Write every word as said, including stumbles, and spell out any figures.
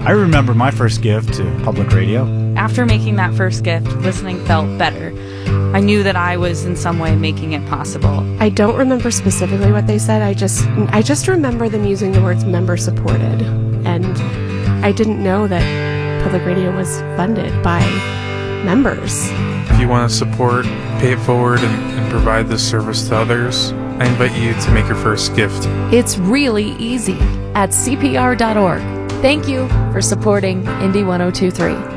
I remember my first gift to public radio. After making that first gift, listening felt better. I knew that I was in some way making it possible. I don't remember specifically what they said. I just I just remember them using the words member supported. And I didn't know that public radio was funded by members. If you want to support, pay it forward, and, and provide this service to others, I invite you to make your first gift. It's really easy at C P R dot org. Thank you for supporting Indy one oh two point three.